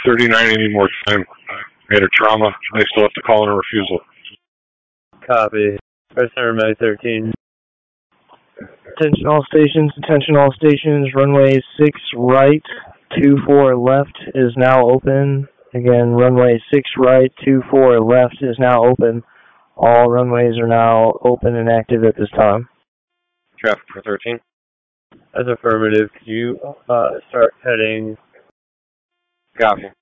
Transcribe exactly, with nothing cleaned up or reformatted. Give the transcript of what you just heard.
thirty-nine, any more time. Made a trauma. They still have to call in a refusal. Copy. Press runway thirteen. Attention all stations, attention all stations, runway six right, two four left is now open. Again, runway six right, two four left is now open. All runways are now open and active at this time. Traffic for thirteen. As affirmative, could you uh, start heading Copy.